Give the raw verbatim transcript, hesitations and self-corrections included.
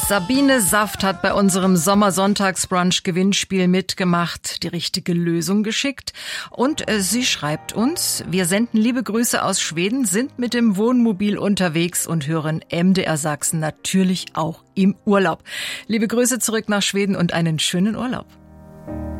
Sabine Saft hat bei unserem Sommersonntagsbrunch-Gewinnspiel mitgemacht, die richtige Lösung geschickt. Und äh, sie schreibt uns, wir senden liebe Grüße aus Schweden, sind mit dem Wohnmobil unterwegs und hören M D R Sachsen natürlich auch im Urlaub. Liebe Grüße zurück nach Schweden und einen schönen Urlaub.